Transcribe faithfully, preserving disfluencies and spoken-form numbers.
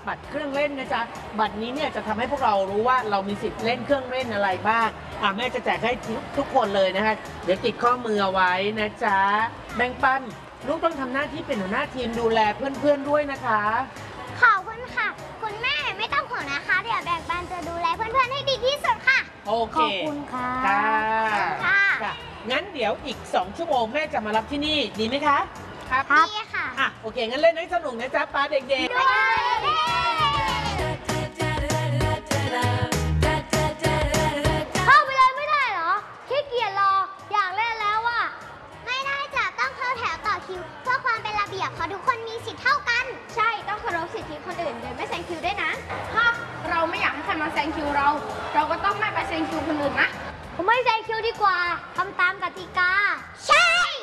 บัตรเครื่องเล่นนะจ๊ะบัตรนี้เนี่ยจะทำให้พวกเรารู้ว่าเรามีสิทธิ์เล่นเครื่องเล่นอะไรบ้างอ่ะแม่จะแจกให้ทุกคนเลยนะคะเดี๋ยวติดข้อมือเอาไว้นะจ๊ะแบ่งปันลูกต้องทำหน้าที่เป็นหัวหน้าทีมดูแลเพื่อนๆด้วยนะคะขอบคุณค่ะคุณแม่ไม่ต้องห่วงนะคะเดี๋ยวแบ่งปันจะดูแลเพื่อนๆให้ดีที่สุดค่ะโอเคขอบคุณค่ะค่ะงั้นเดี๋ยวอีกสองชั่วโมงแม่จะมารับที่นี่ดีไหมคะครับดีค่ะอ่ะโอเคงั้นเล่นให้สนุกนะจ๊ะป้าเด็กๆเข้าไปเลยไม่ได้เหรอขี้เกียจรออยากเล่นแล้วอ่ะไม่ได้จ้ะต้องเข้าแถวต่อคิวเพื่อความเป็นระเบียบเพราะทุกคนมีสิทธิ์เท่ากันใช่ต้องเคารพสิทธิคนอื่นโดยไม่แซงคิวด้วยนะถ้าเราไม่อยากให้ใครมาแซงคิวเราเราก็ต้องไม่ไปแซงคิวคนอื่นนะผมไม่แซงคิวดีกว่าทำตามกติกาใช่